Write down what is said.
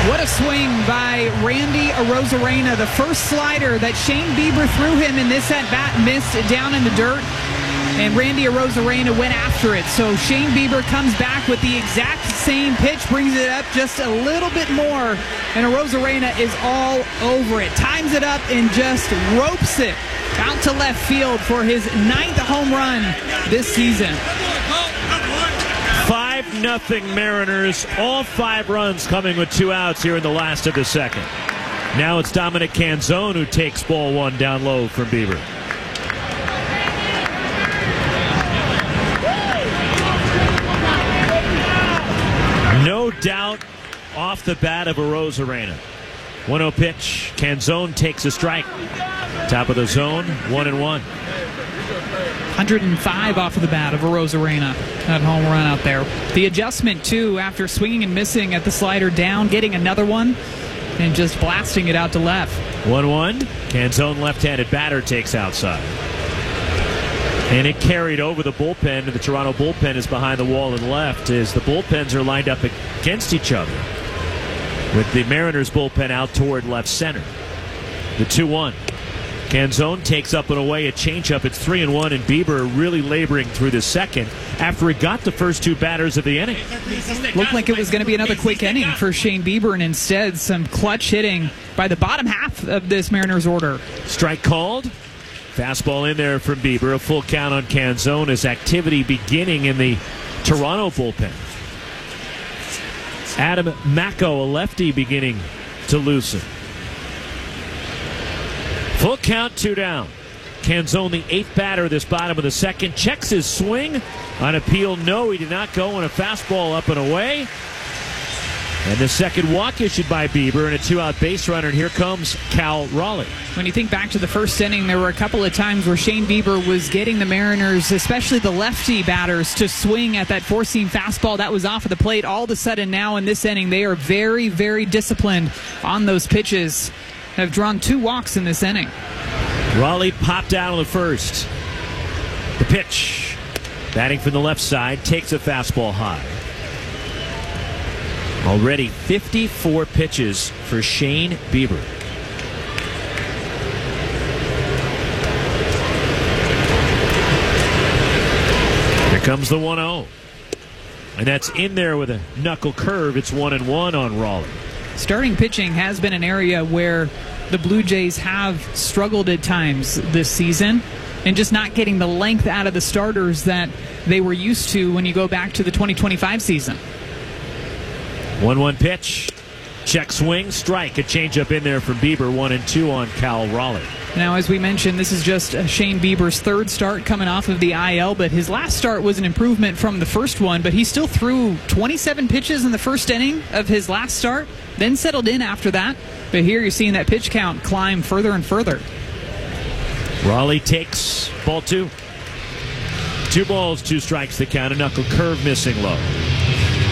What a swing by Randy Arozarena. The first slider that Shane Bieber threw him in this at-bat missed down in the dirt, and Randy Arozarena went after it. So Shane Bieber comes back with the exact same pitch, brings it up just a little bit more, and Arozarena is all over it. Times it up and just ropes it out to left field for his 9th home run this season. 5-0 Mariners, all 5 runs coming with 2 outs here in the last of the second. Now it's Dominic Canzone who takes ball 1 down low from Bieber. No doubt off the bat of Arozarena. 1-0 pitch. Canzone takes a strike. Top of the zone, 1-1. 105 off of the bat of Arozarena. That home run out there. The adjustment, too, after swinging and missing at the slider down, getting another one, and just blasting it out to left. 1-1. Canzone, left-handed batter, takes outside. And it carried over the bullpen. The Toronto bullpen is behind the wall and left as the bullpens are lined up against each other, with the Mariners bullpen out toward left center. The 2-1. Canzone takes up and away a changeup. It's 3-1, and Bieber really laboring through the second after he got the first 2 batters of the inning. Looked like it was going to be another quick inning for Shane Bieber, and instead some clutch hitting by the bottom half of this Mariners order. Strike called. Fastball in there from Bieber. A full count on Canzone as activity beginning in the Toronto bullpen. Adam Macko, a lefty, beginning to loosen. Full count, 2 down. Canzone, the 8th batter this bottom of the second, checks his swing. On appeal, no, he did not go, and a fastball up and away. And the second walk issued by Bieber, and a 2-out base runner, and here comes Cal Raleigh. When you think back to the first inning, there were a couple of times where Shane Bieber was getting the Mariners, especially the lefty batters, to swing at that four-seam fastball that was off of the plate. All of a sudden now in this inning, they are very, very disciplined on those pitches. Have drawn 2 walks in this inning. Raleigh popped out on the first. The pitch. Batting from the left side, takes a fastball high. Already 54 pitches for Shane Bieber. Here comes the 1-0. And that's in there with a knuckle curve. It's 1-1 on Raleigh. Starting pitching has been an area where the Blue Jays have struggled at times this season, and just not getting the length out of the starters that they were used to when you go back to the 2025 season. 1-1 pitch. Check swing, strike. A changeup in there from Bieber. 1-2 on Cal Raleigh. Now, as we mentioned, this is just Shane Bieber's 3rd start coming off of the IL, but his last start was an improvement from the first one, but he still threw 27 pitches in the first inning of his last start, then settled in after that. But here you're seeing that pitch count climb further and further. Raleigh takes ball 2. 2 balls, 2 strikes the count. A knuckle curve missing low.